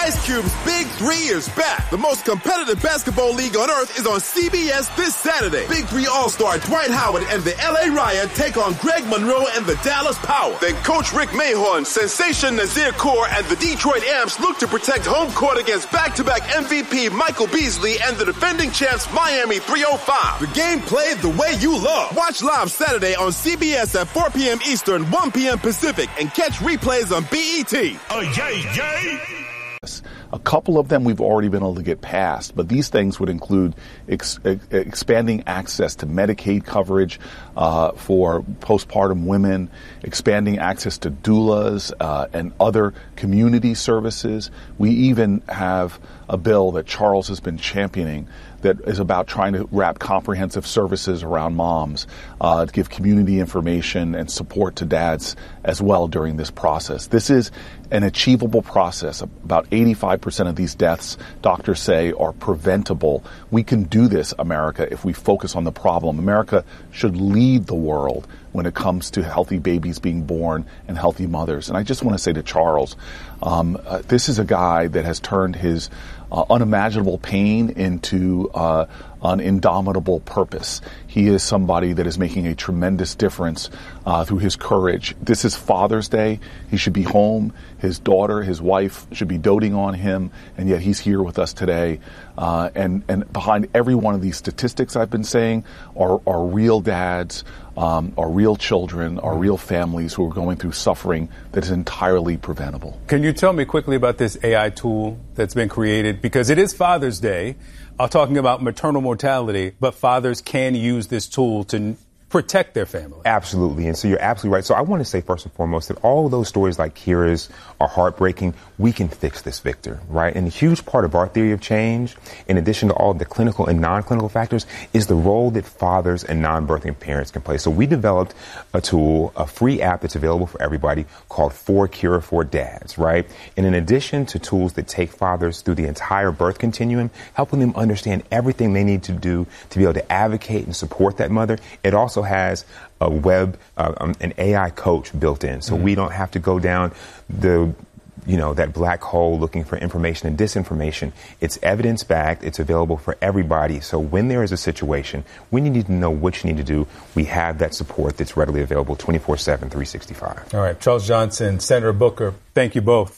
Ice Cube's Big 3 is back. The most competitive basketball league on earth is on CBS this Saturday. Big 3 All-Star Dwight Howard and the LA Riot take on Greg Monroe and the Dallas Power. Then Coach Rick Mahorn, Sensation Nazir Kaur, and the Detroit Amps look to protect home court against back-to-back MVP Michael Beasley and the defending champs Miami 305. The game played the way you love. Watch live Saturday on CBS at 4 p.m. Eastern, 1 p.m. Pacific, and catch replays on BET. Oh, yay, yay! A couple of them we've already been able to get past, but these things would include expanding access to Medicaid coverage for postpartum women, expanding access to doulas and other community services. We even have a bill that Charles has been championing that is about trying to wrap comprehensive services around moms, to give community information and support to dads as well during this process. This is an achievable process. About 85% of these deaths, doctors say, are preventable. We can do this, America, if we focus on the problem. America should lead the world when it comes to healthy babies being born and healthy mothers. And I just want to say to Charles, this is a guy that has turned his unimaginable pain into an indomitable purpose. He is somebody that is making a tremendous difference through his courage. This is Father's Day. He should be home. His daughter, his wife should be doting on him, and yet he's here with us today. And behind every one of these statistics I've been saying are real dads, are real children, are real families who are going through suffering that is entirely preventable. Can you tell me quickly about this AI tool that's been created? Because it is Father's Day, talking about maternal mortality, but fathers can use this tool to protect their family. Absolutely. And so you're absolutely right. So I want to say first and foremost that all of those stories like Kira's are heartbreaking. We can fix this, Victor, right? And a huge part of our theory of change, in addition to all of the clinical and non-clinical factors, is the role that fathers and non-birthing parents can play. So we developed a tool, a free app that's available for everybody called 4Kira for Dads, right? And in addition to tools that take fathers through the entire birth continuum, helping them understand everything they need to do to be able to advocate and support that mother, it also has a an AI coach built in. So we don't have to go down that black hole looking for information and disinformation. It's evidence-backed. It's available for everybody. So when there is a situation, when you need to know what you need to do, we have that support that's readily available 24/7, 365. All right. Charles Johnson, Senator Booker, thank you both.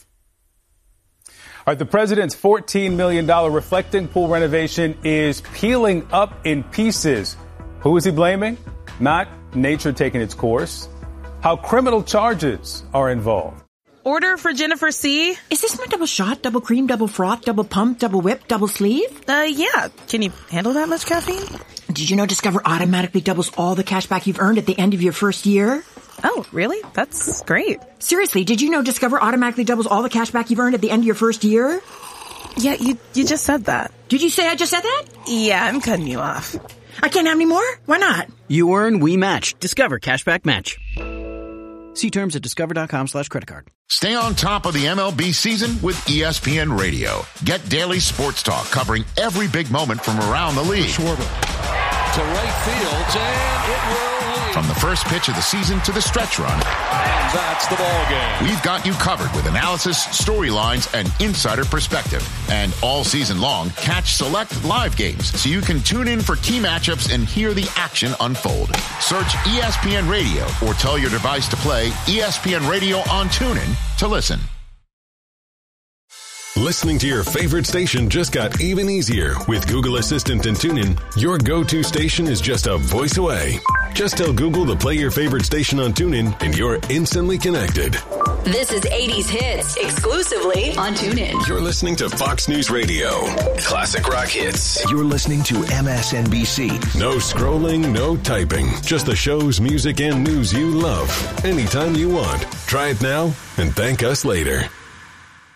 All right. The president's $14 million reflecting pool renovation is peeling up in pieces. Who is he blaming? Not nature taking its course. How criminal charges are involved. Order for Jennifer C. Is this my double shot, double cream, double froth, double pump, double whip, double sleeve? Yeah. Can you handle that much caffeine? Did you know Discover automatically doubles all the cash back you've earned at the end of your first year? Oh, really? That's great. Seriously, did you know Discover automatically doubles all the cash back you've earned at the end of your first year? Yeah, you just said that. Did you say I just said that? Yeah, I'm cutting you off. I can't have any more? Why not? You earn, we match. Discover Cashback Match. See terms at discover.com/creditcard. Stay on top of the MLB season with ESPN Radio. Get daily sports talk covering every big moment from around the league. Schwarber to right field, and it will lead. From the first pitch of the season to the stretch run. And that's the ball game. We've got you covered with analysis, storylines, and insider perspective. And all season long, catch select live games so you can tune in for key matchups and hear the action unfold. Search ESPN Radio or tell your device to play ESPN Radio on TuneIn to listen. Listening to your favorite station just got even easier with Google Assistant and TuneIn. Your go-to station is just a voice away. Just tell Google to play your favorite station on TuneIn and you're instantly connected. This is 80s Hits, exclusively on TuneIn. You're listening to Fox News Radio. Classic rock hits. You're listening to MSNBC. No scrolling, no typing. Just the shows, music, and news you love. Anytime you want. Try it now and thank us later.